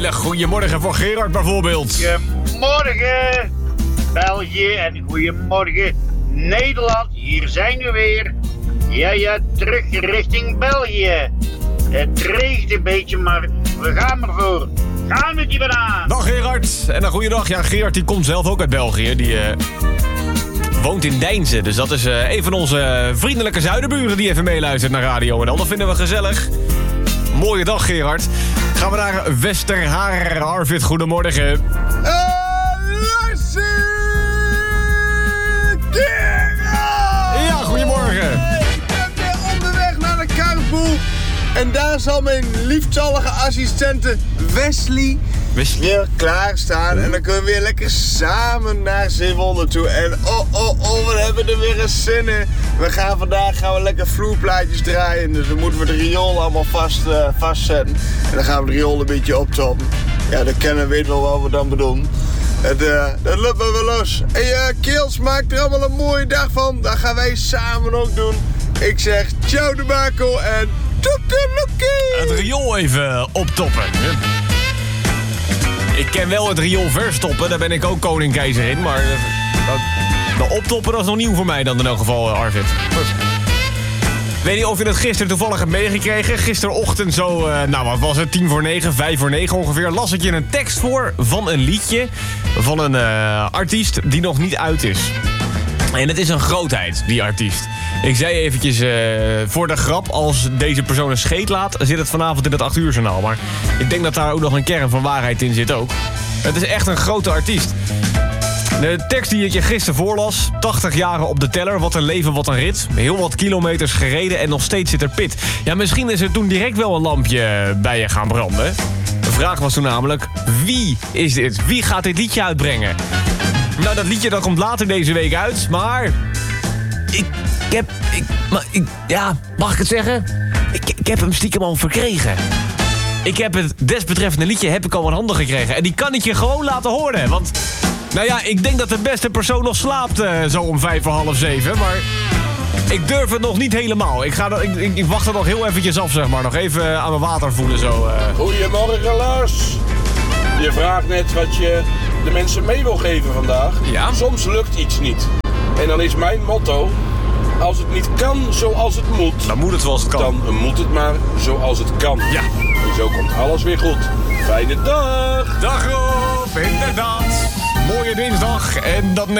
hele goede morgen voor Gerard bijvoorbeeld. Goedemorgen België en goedemorgen Nederland. Hier zijn we weer. Ja, terug richting België. Het regent een beetje, maar we gaan ervoor. Gaan met die banaan. Dag Gerard. En een goede dag. Ja, Gerard die komt zelf ook uit België. Die woont in Deinzen. Dus dat is een van onze vriendelijke zuidenburen die even meeluistert naar Radio NL. Dat vinden we gezellig. Mooie dag, Gerard. Gaan we naar Westerhaar. Arvid, goedemorgen. Ja, goedemorgen. Ik ben weer onderweg naar de carpool. En daar zal mijn lieftallige assistente Wesley weer klaarstaan. En dan kunnen we weer lekker samen naar Zeewolde toe. En we hebben er weer eens zin in. Vandaag gaan we lekker vloerplaatjes draaien. Dus dan moeten we de riool allemaal vastzetten. En dan gaan we de riool een beetje optoppen. Ja, dan kennen we wel wat we dan bedoelen. Dat loopt wel los. En Keels, maak er allemaal een mooie dag van. Dat gaan wij samen ook doen. Ik zeg ciao de Marco en toekeloekie. Het riool even optoppen. Ik ken wel het riool verstoppen. Daar ben ik ook koning-keizer in. Maar dat optoppen, dat is nog nieuw voor mij dan in elk geval, Arvid. Weet niet of je het gisteren toevallig hebt meegekregen. Gisterochtend zo, wat was het, 5 voor 9 ongeveer, las ik je een tekst voor van een liedje van een artiest die nog niet uit is. En het is een grootheid, die artiest. Ik zei eventjes voor de grap, als deze persoon een scheet laat, zit het vanavond in het 8 uur journaal. Maar ik denk dat daar ook nog een kern van waarheid in zit ook. Het is echt een grote artiest. De tekst die ik je gisteren voorlas, 80 jaren op de teller, wat een leven, wat een rit. Heel wat kilometers gereden en nog steeds zit er pit. Ja, misschien is er toen direct wel een lampje bij je gaan branden. De vraag was toen namelijk, wie is dit? Wie gaat dit liedje uitbrengen? Nou, dat liedje dat komt later deze week uit, maar mag ik het zeggen? Ik heb hem stiekem al verkregen. Ik heb het desbetreffende liedje al in handen gekregen. En die kan ik je gewoon laten horen, want... Nou ja, ik denk dat de beste persoon nog slaapt zo om 6:55, maar ik durf het nog niet helemaal. Ik wacht er nog heel eventjes af, zeg maar. Nog even aan mijn water voelen zo. Goedemorgen, Lars. Je vraagt net wat je de mensen mee wil geven vandaag. Ja? Soms lukt iets niet. En dan is mijn motto, als het niet kan zoals het moet... Dan moet het zoals het kan. Dan moet het maar zoals het kan. Ja. En zo komt alles weer goed. Fijne dag. Dag Rob, inderdaad. Mooie dinsdag en dat